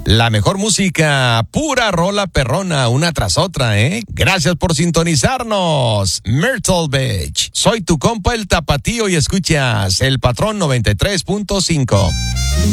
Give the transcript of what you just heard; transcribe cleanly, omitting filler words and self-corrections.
La mejor música, pura rola perrona, una tras otra, ¿eh? Gracias por sintonizarnos. Myrtle Beach. Soy tu compa el Tapatío y escuchas El Patrón 93.5.